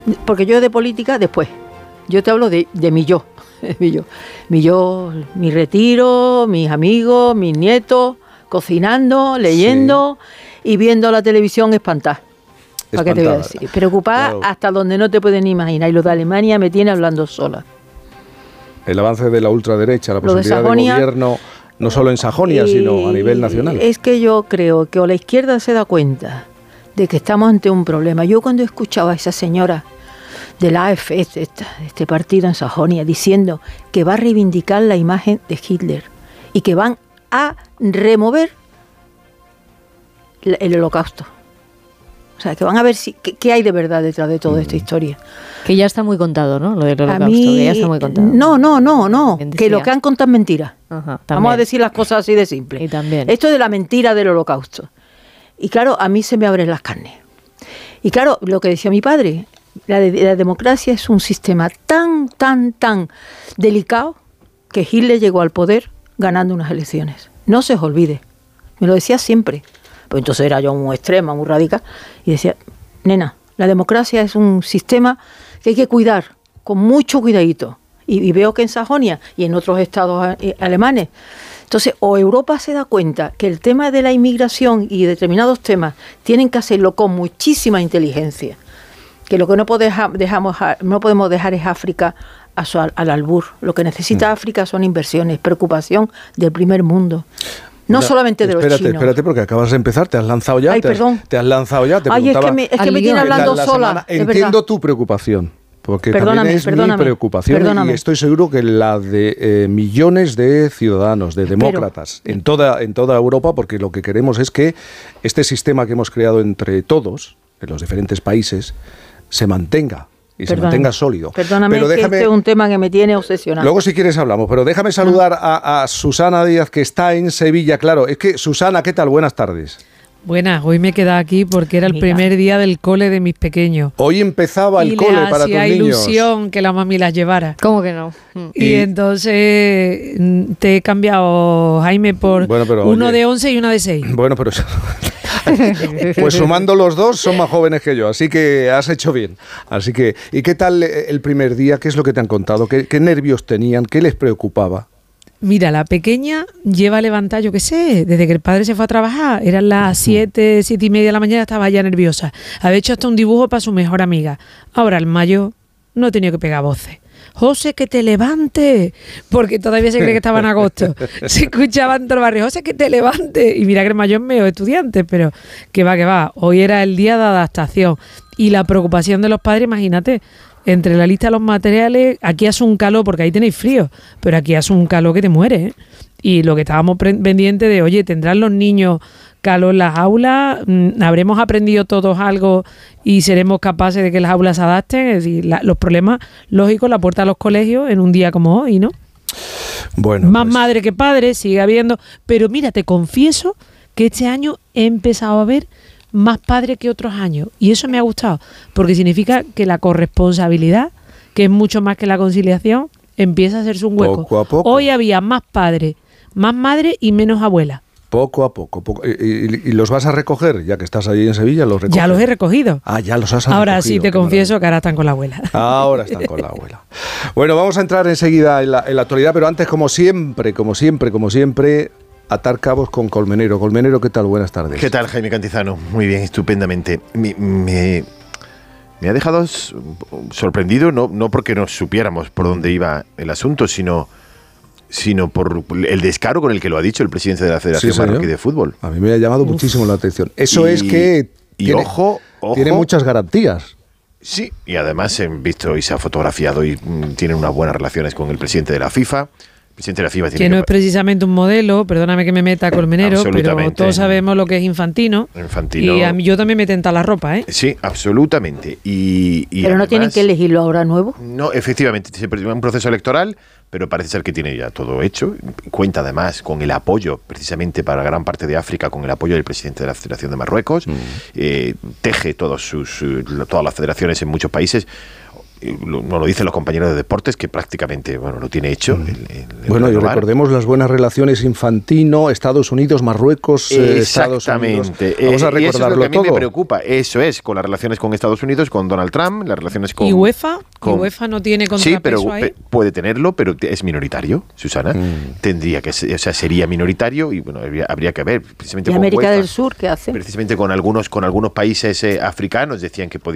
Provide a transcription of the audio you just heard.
Porque yo de política después. Yo te hablo de mi yo. Mi retiro, mis amigos, mis nietos, cocinando, leyendo y viendo la televisión espantada. ¿Para qué te voy a decir? Preocupada hasta donde no te pueden imaginar. Y lo de Alemania me tiene hablando sola. El avance de la ultraderecha, la posibilidad de gobierno, no solo en Sajonia, sino a nivel nacional. Es que yo creo que o la izquierda se da cuenta de que estamos ante un problema. Yo cuando escuchaba a esa señora del AfD, este partido en Sajonia, diciendo que va a reivindicar la imagen de Hitler y que van a remover el holocausto. O sea, que van a ver qué hay de verdad detrás de toda esta historia. Que ya está muy contado, ¿no? Lo del holocausto, que ya está muy contado. No. Que lo que han contado es mentira. Vamos a decir las cosas así de simple. Y también. Esto de la mentira del holocausto. Y claro, a mí se me abren las carnes. Y claro, lo que decía mi padre, la democracia es un sistema tan delicado que Hitler llegó al poder ganando unas elecciones. No se os olvide. Me lo decía siempre. Pues entonces era yo muy extrema, muy radical. Y decía, nena, la democracia es un sistema que hay que cuidar con mucho cuidadito. Y veo que en Sajonia y en otros estados alemanes. Entonces, o Europa se da cuenta que el tema de la inmigración y determinados temas tienen que hacerlo con muchísima inteligencia. Que lo que no podemos dejar es África al albur. Lo que necesita África son inversiones, preocupación del primer mundo. No solamente de los chinos. Espérate, porque acabas de empezar, te has lanzado ya. Perdón. Te has lanzado ya, te preguntaba. Es que me tiene hablando sola. Entiendo tu preocupación, porque también es mi preocupación y estoy seguro que la de millones de ciudadanos, de demócratas en toda Europa, porque lo que queremos es que este sistema que hemos creado entre todos, en los diferentes países, se mantenga. Y se mantenga sólido. Perdóname, pero déjame, que este es un tema que me tiene obsesionado. Luego, si quieres, hablamos. Pero déjame saludar a Susana Díaz, que está en Sevilla. Claro, es que, Susana, ¿qué tal? Buenas tardes. Buenas, hoy me he quedado aquí porque era el primer día del cole de mis pequeños. Hoy empezaba el cole para tus niños. Y le hacía ilusión que la mami las llevara. ¿Cómo que no? Y entonces te he cambiado, Jaime, por uno de 11 y una de 6. Bueno, pero... Pues sumando los dos son más jóvenes que yo, así que has hecho bien. Así que, ¿y qué tal el primer día? ¿Qué es lo que te han contado? ¿Qué nervios tenían? ¿Qué les preocupaba? Mira, la pequeña lleva levantada, yo qué sé, desde que el padre se fue a trabajar, eran las 7:30 de la mañana, estaba ya nerviosa. Había hecho hasta un dibujo para su mejor amiga. Ahora el mayor no ha tenido que pegar voces. José, que te levante, porque todavía se cree que estaba en agosto. Se escuchaba en todo el barrio, José, que te levante. Y mira que el mayor es medio estudiante, pero que va. Hoy era el día de adaptación. Y la preocupación de los padres, imagínate, entre la lista de los materiales, aquí hace un calor, porque ahí tenéis frío, pero aquí hace un calor que te muere, ¿eh? Y lo que estábamos pendientes de, oye, ¿tendrán los niños calor en las aulas? ¿Habremos aprendido todos algo y seremos capaces de que las aulas se adapten? Es decir, los problemas lógicos, la puerta a los colegios en un día como hoy, ¿no? Bueno, más madre que padre, sigue habiendo. Pero mira, te confieso que este año he empezado a ver más padres que otros años. Y eso me ha gustado, porque significa que la corresponsabilidad, que es mucho más que la conciliación, empieza a hacerse un hueco. Poco a poco. Hoy había más padres, más madres y menos abuelas. Poco a poco. ¿Y los vas a recoger? Ya que estás allí en Sevilla, ¿los recoges? Ya los he recogido. Ah, ya los has recogido. Ahora sí, te confieso que ahora están con la abuela. Ahora están con la abuela. Bueno, vamos a entrar enseguida en la actualidad, pero antes, como siempre, atar cabos con Colmenero. Colmenero, ¿qué tal? Buenas tardes. ¿Qué tal, Jaime Cantizano? Muy bien, estupendamente. Me ha dejado sorprendido, no porque no supiéramos por dónde iba el asunto, sino por el descaro con el que lo ha dicho el presidente de la Federación Marroquí de Fútbol. A mí me ha llamado muchísimo la atención. Eso es que tiene muchas garantías. Sí, y además he visto y se ha fotografiado y tienen unas buenas relaciones con el presidente de la FIFA. Presidente de la FIFA tiene que no es precisamente un modelo, perdóname que me meta Colmenero, pero todos sabemos lo que es Infantino. Y a mí, yo también me tenta la ropa, ¿eh? Sí, absolutamente. Y pero además, ¿no tienen que elegirlo ahora nuevo? No, efectivamente, se presenta un proceso electoral, pero parece ser que tiene ya todo hecho. Cuenta además con el apoyo, precisamente para gran parte de África, con el apoyo del presidente de la Federación de Marruecos. Teje todas las federaciones en muchos países. no lo dicen los compañeros de deportes, que prácticamente lo tiene hecho. Bueno, y recordemos las buenas relaciones Infantino, Estados Unidos, Marruecos, Estados Unidos. Exactamente. Vamos a recordarlo todo. Eso es lo que a mí me preocupa. Eso es, con las relaciones con Estados Unidos, con Donald Trump, las relaciones con... ¿Y UEFA? UEFA no tiene contrapeso pero ahí. Puede tenerlo, pero es minoritario, Susana. Tendría que ser, sería minoritario y habría que ver. Precisamente ¿Y con América UEFA, del Sur qué hace? Precisamente con algunos países africanos decían que podía